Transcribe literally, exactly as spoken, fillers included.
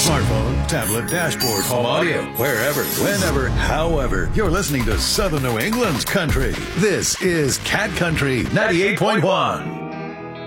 Smartphone, tablet, dashboard, home audio, wherever, whenever, however. You're listening to Southern New England's country. This is Cat Country ninety-eight point one.